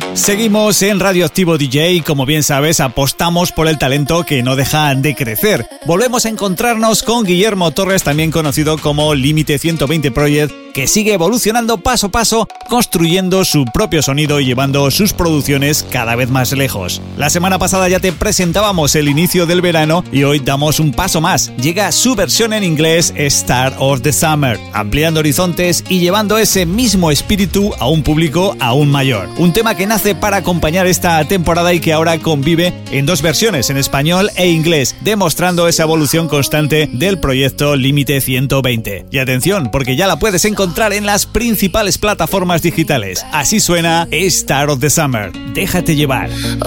Seguimos en Radioactivo DJ y como bien sabes apostamos por el talento que no deja de crecer. Volvemos a encontrarnos con Guillermo Torres, también conocido como Límite 120 Project, que sigue evolucionando paso a paso, construyendo su propio sonido y llevando sus producciones cada vez más lejos. La semana pasada ya te presentábamos el inicio del verano y hoy damos un paso más. Llega su versión en inglés, Start of the Summer, ampliando horizontes y llevando ese mismo espíritu a un público aún mayor. Un tema que nace para acompañar esta temporada y que ahora convive en dos versiones, en español e inglés, demostrando esa evolución constante del proyecto Límite 120. Y atención, porque ya la puedes encontrar en las principales plataformas digitales. Así suena Start of the Summer. Déjate llevar.